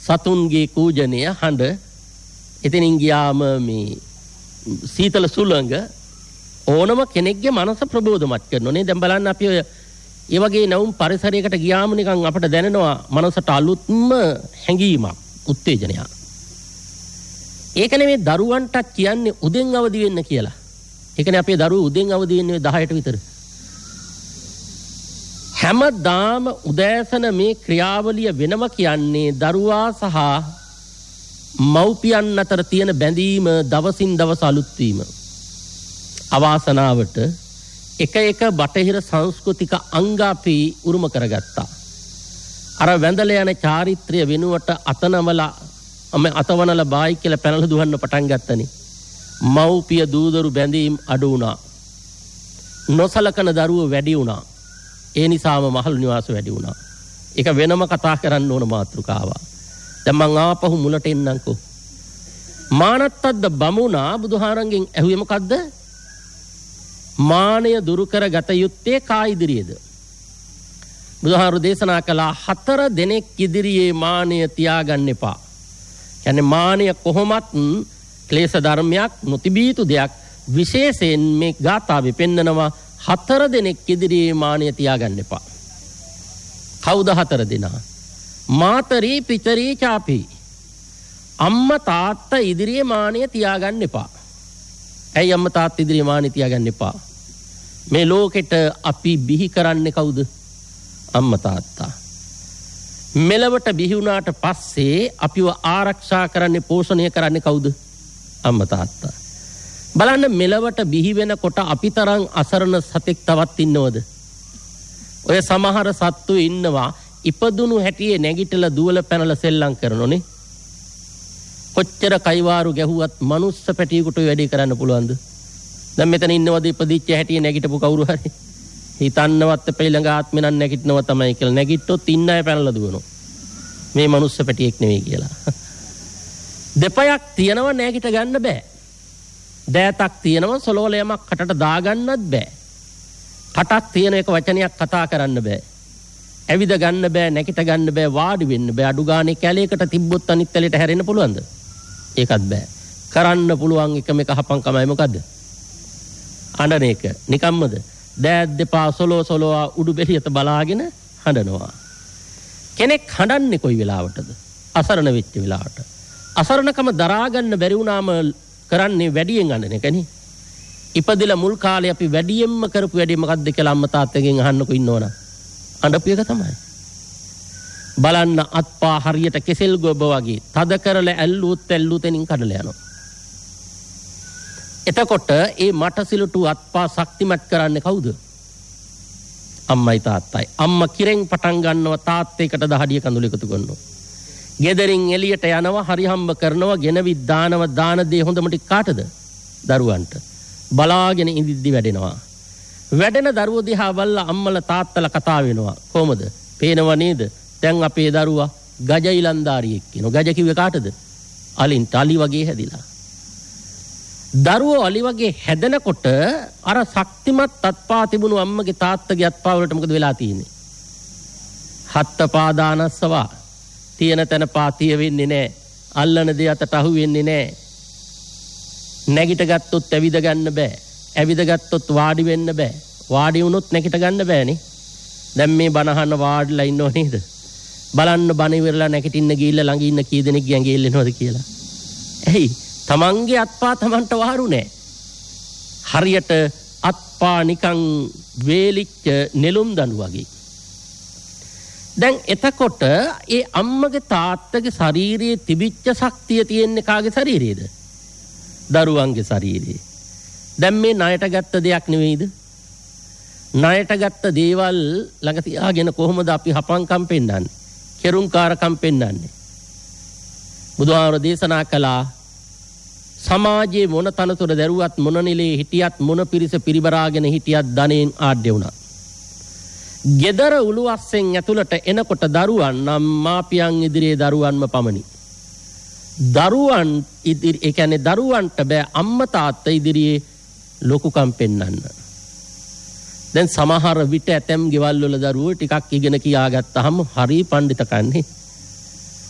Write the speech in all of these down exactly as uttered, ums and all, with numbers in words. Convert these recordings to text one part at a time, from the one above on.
සතුන්ගේ කූජනය හඬ එතනින් ගියාම මේ සීතල සුළඟ ඕනම කෙනෙක්ගේ මනස ප්‍රබෝධමත් කරනෝනේ. දැන් බලන්න අපි ඔය ඒ වගේ නැවුම් පරිසරයකට ගියාම නිකන් අපිට දැනෙනවා මනසට අලුත්ම හැඟීමක්, උත්තේජනයක්. ඒක නෙමෙයි දරුවන්ට කියන්නේ උදෙන් අවදි වෙන්න කියලා. ඒකනේ අපේ දරුවෝ උදෙන් අවදි වෙන්නේ දහයට විතර. හැමදාම උදෑසන මේ ක්‍රියාවලිය වෙනම කියන්නේ දරුවා සහ මව්පියන් අතර තියෙන බැඳීම දවසින් දවස අලුත් වීම. අවාසනාවට එක එක බටහිර සංස්කෘතික අංග අපි උරුම කරගත්තා. අර වැඳල යන චාරිත්‍රය වෙනුවට අතනවල අතවනල බායි කියලා පැනලා දුවන්න පටන් ගත්තනේ. මව්පිය දූදරු බැඳීම් අඩු වුණා. නොසලකන දරුවෝ වැඩි වුණා. ඒ නිසාම මහලු නිවාස වැඩි වුණා. ඒක වෙනම කතා කරන්න ඕන මාතෘකාවක්. දැන් මං ආපහු මුලට එන්නම්කෝ. මානත්තද්ද බමුණා බුදුහාරංගෙන් ඇහුවේ මොකද්ද? මානය දුරු කර ගත යුත්තේ කා ඉදිරියේද? බුදුහාරු දේශනා කළා හතර දෙනෙක් ඉදිරියේ මානය තියාගන්න එපා. කියන්නේ මානය කොහොමත් ක්ලේශ ධර්මයක් නොතිබී යුතු දෙයක්. විශේෂයෙන් මේ ගාථාවේ පෙන්නනවා හතර දෙනෙක් ඉදිරියේ මානය තියාගන්න එපා. කවුද හතර දෙනා? මාතරී පිතරී චාපි. අම්මා තාත්තා ඉදිරියේ මානය තියාගන්න එපා. ඇයි අම්මා තාත්තා ඉදිරියේ මානය තියාගන්න එපා? මේ ලෝකෙට අපි බිහි කරන්නේ කවුද? අම්මා තාත්තා. මෙලවට බිහි වුණාට පස්සේ අපිව ආරක්ෂා කරන්නේ පෝෂණය කරන්නේ කවුද? අම්මා තාත්තා. බලන්න මෙලවට බිහි වෙනකොට අපි තරම් අසරණ සතෙක් තවත් ඉන්නවද? ඔය සමහර සත්තු ඉන්නවා ඉපදුණු හැටියේ නැගිටලා දුවල පැනලා සෙල්ලම් කරනෝනේ. කොච්චර කයිවාරු ගැහුවත් මනුස්ස පැටියෙකුට වැඩේ කරන්න පුළුවන්ද? දැන් මෙතන ඉන්නවද ඉපදිච්ච හැටියේ නැගිටපු කවුරු හරි? හිතන්නවත් අපේ ළඟ ආත්මෙ නම් නැගිටිනවා තමයි කියලා. නැගිට්ටොත් ඉන්න අය පැනලා දුවනවා. මේ මනුස්ස පැටියෙක් නෙවෙයි කියලා. දෙපයක් තියනව නැගිට ගන්න බෑ. දෑතක් තියනව සොලෝලයමක් කටට දාගන්නත් බෑ. කටක් තියෙන එක වචනයක් කතා කරන්න බෑ. ඇවිද ගන්න බෑ, නැගිට ගන්න බෑ, වාඩි වෙන්න බෑ. අඩු ගානේ කැලේකට තිබ්බොත් අනිත් කැලේට හැරෙන්න පුළුවන්ද? ඒකත් බෑ. කරන්න පුළුවන් එකම එක හපංකමයි මොකද්ද? අඬන එක. නිකම්මද? දෑත් දෙපා සොලෝ සොලෝ උඩු බෙලියට බලාගෙන හඬනවා. කෙනෙක් හඬන්නේ කොයි වෙලාවටද? අසරණ වෙච්ච වෙලාවට. අසරණකම දරා ගන්න බැරි වුණාම කරන්නේ වැඩියෙන් අඬන එකනේ. ඉපදිලා මුල් කාලේ අපි වැඩියෙන්ම කරපු වැඩේ මොකද්ද කියලා අම්මා තාත්තගෙන් අහන්නකො ඉන්නවනම් අඬපු එක තමයි. බලන්න අත්පා හරියට කෙසෙල් ගොබ වගේ තද කරලා ඇල්ලුවොත් ඇල්ලුතෙනින් කඩලා යනවා. එතකොට ඒ මට සිලුටු අත්පා ශක්තිමත් කරන්නේ කවුද? අම්මයි තාත්තයි. අම්මා කිරෙන් පටන් ගන්නවා තාත්තේකට දහඩිය කඳුළු එකතු කරනවා. ගෙදරින් එළියට යනවා හරි හම්බ කරනවා ගෙනවිත් දානවා දාන දේ හොඳම ටික කාටද? දරුවන්ට. බලාගෙන ඉඳිද්දි වැඩෙනවා. වැඩෙන දරුවෝ දිහා බලලා අම්මලා තාත්තලා කතා වෙනවා. කොහමද? පේනව නේද? දැන් අපේ දරුවා ගජ ඉලන්දාරියෙක් කියනවා. ගජ කිව්වේ කාටද? අලින්ට. අලි වගේ හැදිලා. දරුවෝ අලි වගේ හැදෙනකොට අර ශක්තිමත් අත්පා තිබුණු අම්මගේ තාත්තගේ අත්පා වලට මොකද වෙලා තියෙන්නේ? හත්ත පාදානස්සවා තියෙන තැන පාතිය වෙන්නේ නැහැ. අල්ලන දේ අතට අහු වෙන්නේ නැහැ. නැගිට ගත්තොත් ඇවිද ගන්න බෑ. ඇවිද ගත්තොත් වාඩි වෙන්න බෑ. වාඩි වුණොත් නැගිට ගන්න බෑනේ. දැන් මේ බනහන්න වාඩිලා ඉන්නව නේද? බලන්න බණ ඉවරලා නැගිටින්න ගිහිල්ලා ළඟ ඉන්න කී දෙනෙක් ගැඟෙල් එනවද කියලා. එයි තමන්ගේ අත්පා තමන්ට වාරු නෑ. හරියට අත්පා නිකන් වේලිච්ච නෙළුම් දණු වගේ. දැන් එතකොට ඒ අම්මගේ තාත්තගේ ශරීරයේ තිබිච්ච ශක්තිය තියෙන්නේ කාගේ ශරීරයේද? දරුවන්ගේ ශරීරයේ. දැන් මේ ණයට ගත්ත දෙයක් නෙවෙයිද? ණයට ගත්ත දේවල් ළඟ තියාගෙන කොහොමද අපි හපංකම් පෙන්නන්නේ? කෙරුම්කාරකම් පෙන්නන්නේ? බුදුහාමුදුරුවෝ දේශනා කළා සමාජයේ මොන තනතුර දරුවත් මොන නිලේ හිටියත් මොන පිරිස පිරිබරාගෙන හිටියත් ධනෙන් ආඩ්‍ය වුණා. ගෙදර උළුවස්සෙන් ඇතුළට එනකොට දරුවන් නම් මාපියන් ඉදිරියේ දරුවන්ම පමණි. දරුවන් ඉදිරි ඒ කියන්නේ දරුවන්ට බෑ අම්මා තාත්තා ඉදිරියේ ලොකුකම් පෙන්වන්න. දැන් සමහර විට ඇතැම් ගෙවල් වල දරුවෝ ටිකක් ඉගෙන කියා ගත්තාම හරි පඬිතකන්නේ.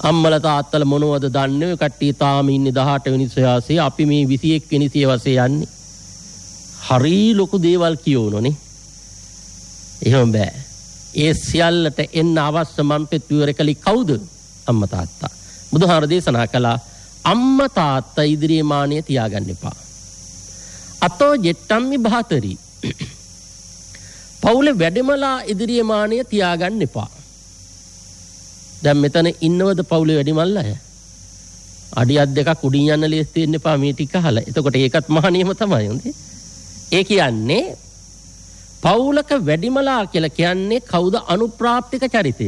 අම්මලා තාත්තලා මොනවද දන්නේ? ඔය කට්ටිය තාම ඉන්නේ දහඅට වෙනි සියවසේ. අපි මේ විසි එක් වෙනි සියවසේ යන්නේ. හරි ලොකු දේවල් කියවනෝනේ. එහෙම බෑ. ඒ සියල්ලට එන්න අවශ්‍ය මම්පෙත් විවරකලි කවුද? අම්මා තාත්තා. බුදුහාර දේශනා කළා අම්මා තාත්තා ඉදිරියේ මානිය තියාගන්න එපා. අතෝ ජෙට්ටම්මි බහතරි. පවුලේ වැඩිමලා ඉදිරියේ මානිය තියාගන්න එපා. දැන් මෙතන ඉන්නවද පවුලේ වැඩිමල්ලා අය? අඩියක් දෙකක් උඩින් යන්න ලේස් දෙන්න එපා මේ ටික අහලා. එතකොට ඒකත් මහා නියම තමයි හොඳේ. ඒ කියන්නේ පවුලක වැඩිමලා කියලා කියන්නේ කවුද? අනුප්‍රාප්තික චරිතය.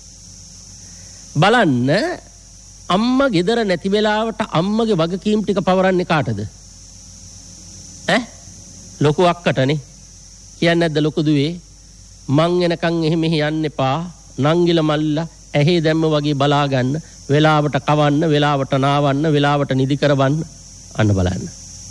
බලන්න අම්මා ගෙදර නැති වෙලාවට අම්මගේ වගකීම් ටික පවරන්නේ කාටද? ඈ ලොකු අක්කටනේ. කියන්නේ නැද්ද ලොකු දුවේ මං එනකන් එහෙම මෙහෙ යන්න එපා. නංගිල මල්ලා ඇහි දැම්ම වගේ බලා ගන්න. වෙලාවට කවන්න, වෙලාවට නාවන්න, වෙලාවට නිදි කරවන්න. අන්න බලන්න.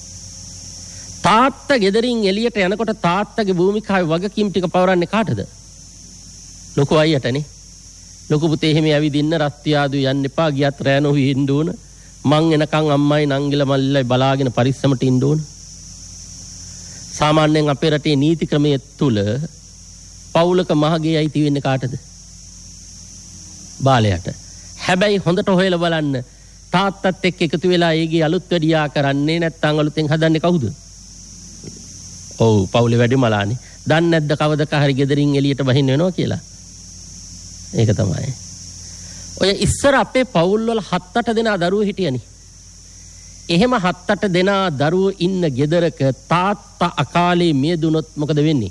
තාත්තා ගෙදරින් එළියට යනකොට තාත්තගේ භූමිකාවේ වගකීම් ටික පවරන්නේ කාටද? ලොකු අයියටනේ. ලොකු පුතේ එහෙම ඇවිදින්න රස්තියාදු යන්න එපා. ගියත් රෑ නොහි ඉන්න ඕන. මං එනකන් අම්මයි නංගිල මල්ලයි බලාගෙන පරිස්සමට ඉන්න ඕන. සාමාන්‍යයෙන් අපේ රටේ නීති ක්‍රමයේ තුල පවුලක මහගේ අයිති වෙන්නේ කාටද? බාලයට. හැබැයි හොඳට හොයලා බලන්න තාත්තත් එක්ක එකතු වෙලා ඒගේ අලුත් වැඩියා කරන්නේ නැත්නම් අලුතෙන් හදන්නේ කවුද? ඔව් පවුලේ වැඩිමලානේ. දන්නේ නැද්ද කවදක හරි ගෙදරින් එළියට බහින්න වෙනවා කියලා? ඒක තමයි. ඔය ඉස්සර අපේ පවුල් වල හත් අට දෙනා දරුවෝ හිටියනේ. එහෙම හත් අට දෙනා දරුවෝ ඉන්න ගෙදරක තාත්තා අකාලේ මිය දුනොත් මොකද වෙන්නේ?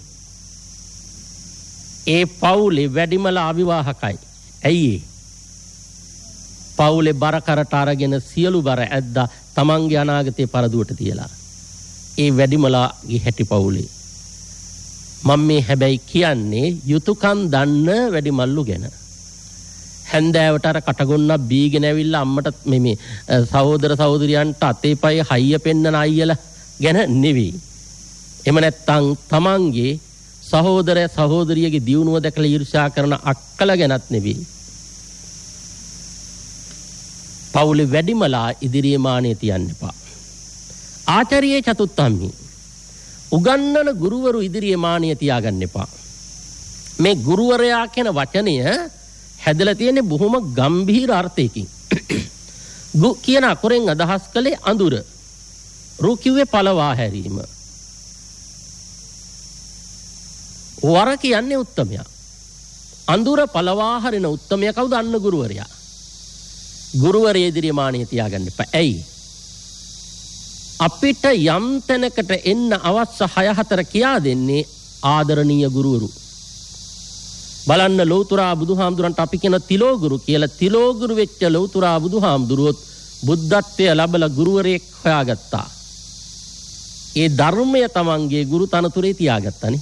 ඒ පවුලේ වැඩිමලා අවිවාහකයි. ඇයි ඒ? පවුලේ බර කරට අරගෙන සියලු බර ඇද්දා තමන්ගේ අනාගතේ පරදුවට තියලා. ඒ වැඩිමලාගේ හැටි පවුලේ. මම මේ හැබැයි කියන්නේ යුතුයකම් දන්න වැඩිමල්ලු ගැන. හැන්දෑවට අර කටගොන්නක් බීගෙන ඇවිල්ලා අම්මට මේ මේ සහෝදර සහෝදරියන්ට අතේ පයේ හයිය පෙන්නන අයියලා ගැන නෙවෙයි. එහෙම නැත්නම් තමන්ගේ සහෝදර සහෝදරියගේ දියුණුව දැකලා ඊර්ෂ්‍යා කරන අක්කල ගැනත් නෙවෙයි. පවුලේ වැඩිමලා ඉදිරියේ මානෙ තියන්න එපා. ආචාර්ය චතුත්ථම්හි උගන්නන ගුරුවරු ඉදිරියේ මානිය තියාගන්න එපා. මේ ගුරුවරයා කියන වචනය හැදලා තියෙන්නේ බොහොම ගම්භීර අර්ථයකින්. ගු කියන අකුරෙන් අදහස් කළේ අඳුර. රු කිව්වේ පළවා හැරීම. වර කියන්නේ උත්තමයා. අඳුර පළවා හරින උත්තමයා කවුද? අන්න ගුරුවරයා. ගුරුවරයා ඉදිරියේ මානිය තියාගන්න එපා. ඇයි? අපිට යම් තැනකට එන්න අවශ්‍ය හය හතර කියා දෙන්නේ ආදරණීය ගුරුවරු. බලන්න ලෞතුරා බුදුහාමුදුරන්ට අපි කියන තිලෝගුරු කියලා. තිලෝගුරු වෙච්ච ලෞතුරා බුදුහාමුදුරුවොත් බුද්ධත්වයේ ලැබලා ගුරුවරයෙක් හොයාගත්තා. ඒ ධර්මය තමන්ගේ ගුරු තනතුරේ තියාගත්තානේ.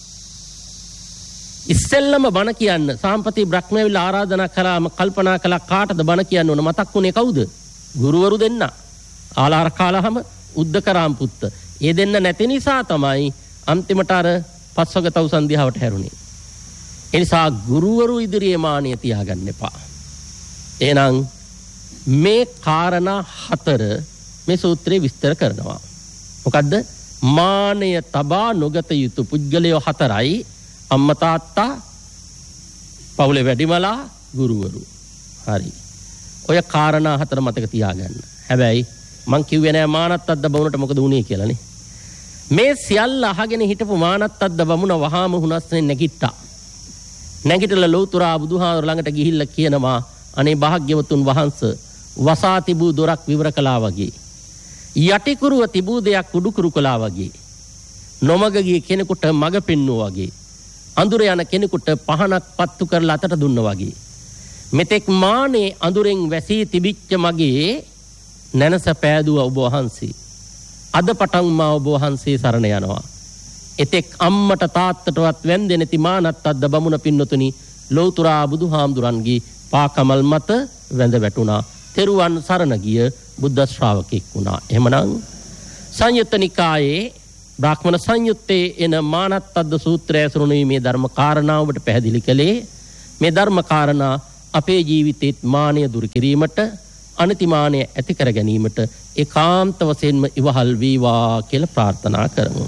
ඉස්සෙල්ලම බණ කියන්න සාම්පති බ්‍රහ්මවිල ආරාධනා කළාම කල්පනා කළා කාටද බණ කියන්න ඕන? මතක් වුණේ කවුද? ගුරුවරු දෙන්න. ආලාර කාලහම උද්දකරාම් පුත්ත. ඒ දෙන්න නැති නිසා තමයි අන්තිමට අර පස්වග තවුසන් දිහාවට හැරුණේ. ඒ නිසා ගුරුවරු ඉදිරියේ මානිය තියාගන්න එපා. එහෙනම් මේ කාරණා හතර මේ සූත්‍රයේ විස්තර කරනවා. මොකද්ද? මානය තබා නොගත යුතු පුද්ගලයෝ හතරයි. අම්මා තාත්තා, පවුලේ වැඩිමලා, ගුරුවරු. හරි. ඔය කාරණා හතර මතක තියාගන්න. හැබැයි මං කිව්වේ නෑ මානත්තද්ද බමුණට මොකද වුනේ කියලානේ. මේ සියල්ල අහගෙන හිටපු මානත්තද්ද බමුණ වහාම හුනස්නේ නැගිට්ටා. නැගිටලා ලෞතුරා බුදුහාමර ළඟට ගිහිල්ලා කියනවා අනේ භාග්‍යවතුන් වහන්සේ වසා තිබූ දොරක් විවර කළා වගේ. යටිකුරුව තිබූ දෙයක් උඩුකුරු කළා වගේ. නොමග ගිය කෙනෙකුට මඟ පෙන්වුවා වගේ. අඳුර යන කෙනෙකුට පහනක් පත්තු කරලා අතට දුන්නා වගේ. මෙතෙක් මානේ අඳුරෙන් වැසී තිබිච්ච මගේ නැනස පෑදුව ඔබ වහන්සේ. අද පටන් මා ඔබ වහන්සේ සරණ යනවා. එතෙක් අම්මට තාත්තටවත් වැන්දේ නැති මානත්තද්ද බමුණ පින්නතුනි ලෞතුරා බුදුහාමුදුරන්ගේ පාකමල් මත වැඳ වැටුණා. තෙරුවන් සරණ ගිය බුද්ධ ශ්‍රාවකෙක් වුණා. එහෙමනම් සංයුත්ත නිකායේ බ්‍රාහ්මණ සංයුත්තේ එන මානත්තද්ද සූත්‍රය ඇසුරුනේ මේ ධර්ම කාරණා ඔබට පැහැදිලි කළේ. මේ ධර්ම කාරණා අපේ ජීවිතේත් මානය දුරු කිරීමට අනතිමානය ඇති කර ගැනීමට ඒකාන්ත වශයෙන්ම ඉවහල් වේවා කියලා ප්‍රාර්ථනා කරමු.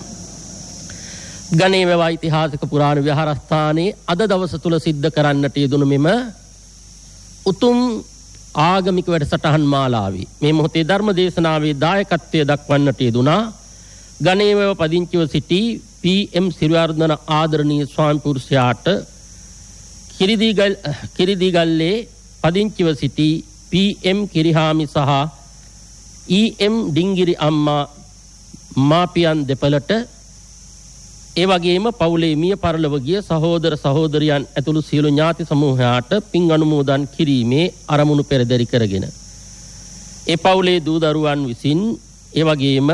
ගණේ වැව ඓතිහාසික පුරාණ විහාරස්ථානයේ අද දවස තුල සිද්ධ කරන්නට යෙදුණු මෙම උතුම් ආගමික වැඩසටහන් මාලාවේ මේ මොහොතේ ධර්ම දේශනාවේ දායකත්වයේ දක්වන්නට යෙදුණා ගණේ වැව පදිංචිව සිටි පී.එම්. සිරිවර්ධන ආදරණීය ස්වාමි පුරුෂයාට කිරිදීගල් කිරිදීගල්ලේ පදිංචිව සිටි පී.එම්. කිරිහාමි සහ ඊ.එම්. ඩිංගිරි අම්මා මාපියන් දෙපළට ඒ වගේම පවුලේ මිය පරලොව ගිය සහෝදර සහෝදරියන් ඇතුළු සියලු ඥාති සමූහයාට පින් අනුමෝදන් කිරීමේ අරමුණු පෙරදරි කරගෙන ඒ පවුලේ දූ දරුවන් විසින් ඒ වගේම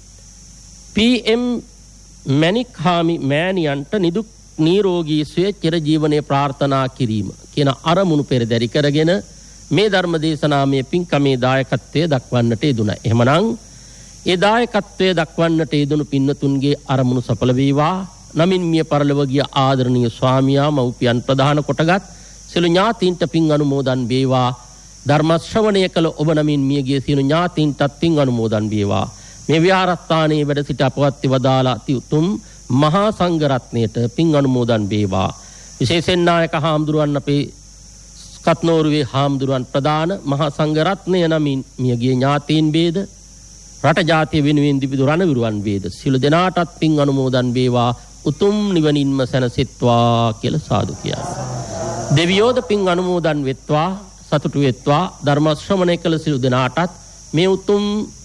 පී.එම්. මැණික්හාමි මෑණියන්ට නිදුක් නිරෝගී සුවය චිර ජීවනයේ ප්‍රාර්ථනා කිරීම කියන අරමුණු පෙරදරි කරගෙන මේ ධර්ම දේශනාමය පින්කමේ දායකත්වයේ දක්වන්නට යෙදුණා. එහෙමනම් ඒ දායකත්වයේ දක්වන්නට යෙදුණු පින්නතුන්ගේ අරමුණු සඵල වේවා. නමින් මිය පරලොව ගිය ආදරණීය ස්වාමියා මව්පියන් ප්‍රදාන කොටගත් සියලු ඥාතීන්ට පින් අනුමෝදන් වේවා. ධර්ම ශ්‍රවණය කළ ඔබ නමින් මියගිය සියලු ඥාතීන්ටත් පින් අනුමෝදන් වේවා. මේ විහාරස්ථානයේ වැඩ සිට අපවත් වදාලා අති උතුම් මහා සංඝ රත්නයට පින් අනුමෝදන් වේවා. විශේෂයෙන් නායක හාමුදුරුවන් අපේ කත්නෝරුවේ හාමුදුරුවන් ප්‍රදාන මහා සංඝ රත්නය නමින් මියගිය ඥාතීන් වේද රට ජාතිය වෙනුවෙන් දිවිදු රණවිරුවන් වේද සියලු දෙනාටත් පින් අනුමෝදන් වේවා. උතුම් නිවනින්ම සැනසෙත්වා කියලා සාදු කියනවා. දෙවියෝද පින් අනුමෝදන් වෙත්වා සතුටු වෙත්වා. ධර්ම ශ්‍රවණය කළ සියලු දෙනාටත් මේ උතුම්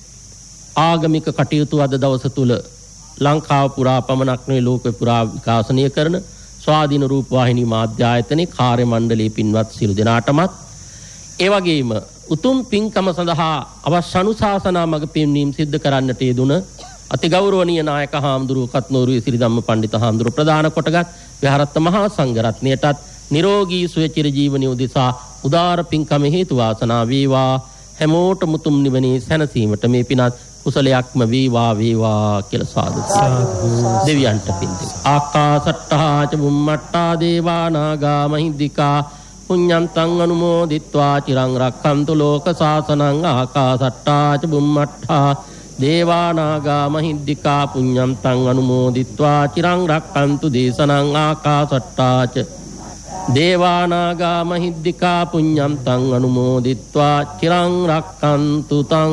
ආගමික කටයුතු අද දවස තුල ලංකාව පුරා පමණක් නෙවෙයි ලෝකෙ පුරා විකාශනය කරන ස්වාධීන රූප වාහිනී මාධ්‍ය ආයතනයේ කාර්ය මණ්ඩලයේ පින්වත් සියලු දෙනාටමත් ඒ වගේම උතුම් පින්කම සඳහා අවශ්‍ය අනුශාසනා මඟ පෙන්වීම සිද්ධ කරන්නට යෙදුන අති ගෞරවනීය නායක හාමුදුරුවෝ කත්නෝරුවේ සිරිධම්ම පණ්ඩිත හාමුදුරුවෝ ප්‍රදාන කොටගත් විහාරත්ත මහා සංඝ රත්නයටත් නිරෝගී සුවය චිර ජීවනයේ උදෙසා උදාර පින්කම හේතු වාසනා වේවා. හැමෝටම උතුම් නිවනේ සැනසීමට මේ පිනත් කුසලයක්ම වේවා වේවා කියලා සාදු දෙවියන්ට පින් දෙන්න. ආකාසට්ටා ච බුම්මට්ටා දේවා නාග මහිද්దికා පුඤ්ඤන්තං අනුමෝදිත්වා චිරං රක්ඛන්තු ලෝක සාසනං. ආකාසට්ටා ච බුම්මට්ටා දේවා නාග මහිද්దికා පුඤ්ඤන්තං අනුමෝදිත්වා චිරං රක්ඛන්තු දේශනං. ආකාසට්ටා ච දේවා නාග මහිද්దికා පුඤ්ඤන්තං අනුමෝදිත්වා චිරං රක්ඛන්තු තං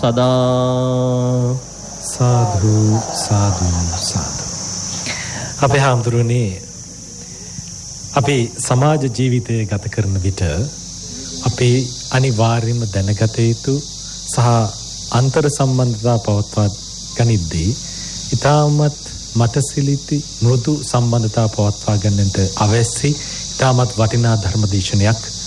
සදා. සාදු සාදු සාදු. අපේ හාමුදුරනේ අපේ සමාජ ජීවිතය ගත කරන විට අපේ අනිවාර්යම දැනගත යුතු සහ අන්තර් සම්බන්ධතා පවත්වා ගනිද්දී ඊටමත් මටසිලිති මෘදු සම්බන්ධතා පවත්වා ගන්නට අවශ්‍ය ඊටමත් වටිනා ධර්මදේශනයක්